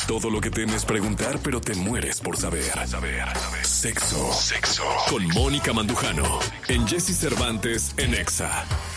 Todo lo que temes preguntar, pero te mueres por saber. Sexo. Con Mónica Mandujano. En Jessy Cervantes en Exa.